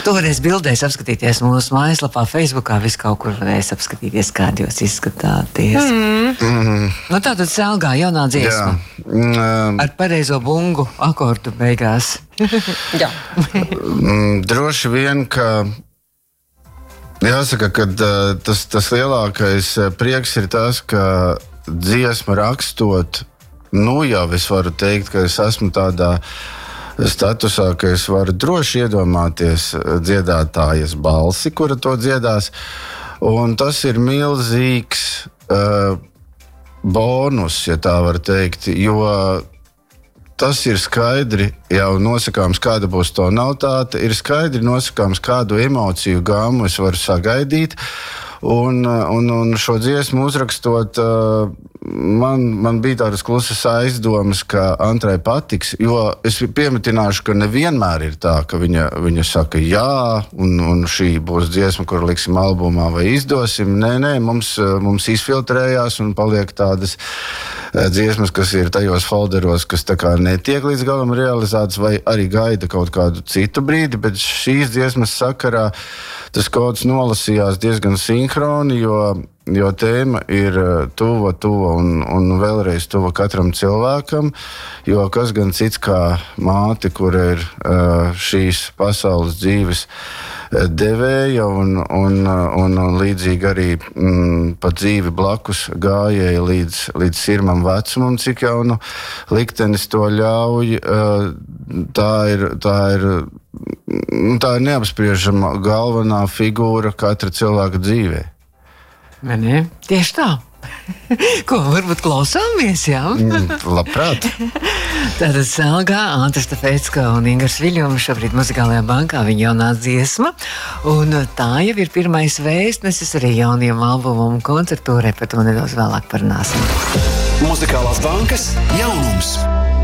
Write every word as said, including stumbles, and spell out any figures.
To varēs bildēs apskatīties mūsu mājaslapā, Facebookā, visu kaut kur varēs apskatīties, kādi jūs izskatāties. Mm. Mm. Nu tā tad Selgā jaunā dziesma. Mm. Ar pareizo bungu akordu beigās. Jā. mm, droši vien, ka jāsaka, ka tas, tas lielākais prieks ir tas, ka dziesma rakstot, nu jau es varu teikt, ka es esmu tādā statusā, ka es varu droši iedomāties dziedātājas balsi, kura to dziedās, un tas ir milzīgs uh, bonus, ja tā var teikt, jo tas ir skaidri jau nosakāms, kāda būs tonalitāte, ir skaidri nosakāms, kādu emociju gāmu es varu sagaidīt. Un, un, un šo dziesmu uzrakstot, man, man bija tādas klusas aizdomas, ka Antrai patiks, jo es piemetināšu, ka nevienmēr ir tā, ka viņa, viņa saka jā, un, un šī būs dziesma, kur liksim albumā vai izdosim. Nē, nē, mums, mums izfiltrējās un paliek tādas dziesmas, kas ir tajos folderos, kas tā kā netiek līdz galam realizētas, vai arī gaida kaut kādu citu brīdi, bet šīs dziesmas sakarā tas kods nolasījās diezgan sinhroni, jo, jo tēma ir tuva, tuva un, un vēlreiz tuva katram cilvēkam, jo kas gan cits kā māte, kura ir uh, šīs pasaules dzīves devēja un, un, un, un līdzīgi arī mm, pa dzīvi blakus gājēja līdz, līdz sirmam vecumam, cik jaunu liktenis to ļauj. Uh, tā ir, tā ir Tā ir neapspriežama galvenā figūra katra cilvēka dzīvē. Ne, tieši tā. Ko, varbūt klausāmies, jā? Mm, labprāt. Tātad Selgā, Anta Štefēcka un Ingars Viļņoma šobrīd Muzikālajā bankā, viņa jaunā dziesma. Un tā jau ir pirmais vēstnesis arī jaunajam albumam koncertūrē, par to nedaudz vēlāk parunāsim. Muzikālās bankas jaunums.